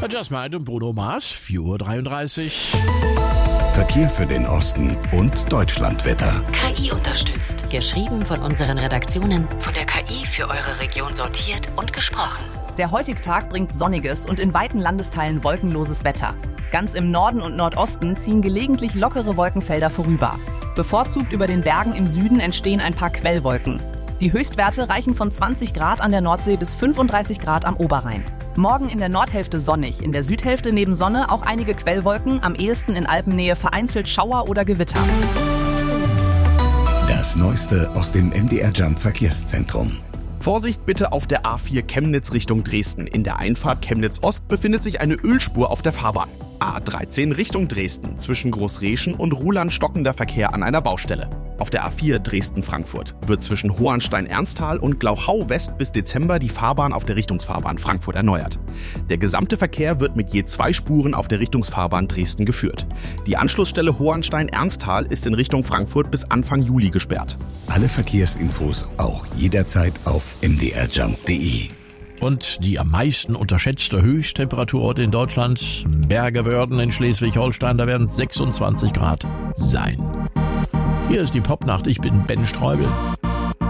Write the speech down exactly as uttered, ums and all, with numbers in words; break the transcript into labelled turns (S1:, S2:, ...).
S1: Just Mind und Bruno Mars, vier Uhr dreiunddreißig.
S2: Verkehr für den Osten und Deutschlandwetter.
S3: K I unterstützt. Geschrieben von unseren Redaktionen, von der K I für eure Region sortiert und gesprochen.
S4: Der heutige Tag bringt sonniges und in weiten Landesteilen wolkenloses Wetter. Ganz im Norden und Nordosten ziehen gelegentlich lockere Wolkenfelder vorüber. Bevorzugt über den Bergen im Süden entstehen ein paar Quellwolken. Die Höchstwerte reichen von zwanzig Grad an der Nordsee bis fünfunddreißig Grad am Oberrhein. Morgen in der Nordhälfte sonnig, in der Südhälfte neben Sonne auch einige Quellwolken, am ehesten in Alpennähe vereinzelt Schauer oder Gewitter.
S2: Das Neueste aus dem M D R Jump Verkehrszentrum.
S5: Vorsicht bitte auf der A vier Chemnitz Richtung Dresden. In der Einfahrt Chemnitz Ost befindet sich eine Ölspur auf der Fahrbahn. A dreizehn Richtung Dresden. Zwischen Großreschen und Ruhland stockender Verkehr an einer Baustelle. Auf der A vier Dresden-Frankfurt wird zwischen Hohenstein-Ernsthal und Glauchau West bis Dezember die Fahrbahn auf der Richtungsfahrbahn Frankfurt erneuert. Der gesamte Verkehr wird mit je zwei Spuren auf der Richtungsfahrbahn Dresden geführt. Die Anschlussstelle Hohenstein-Ernsthal ist in Richtung Frankfurt bis Anfang Juli gesperrt.
S2: Alle Verkehrsinfos auch jederzeit auf m d r jump punkt d e.
S1: Und die am meisten unterschätzte Höchsttemperaturorte in Deutschland, Bergewörden in Schleswig-Holstein, da werden es sechsundzwanzig Grad sein. Hier ist die Popnacht, ich bin Ben Streubel.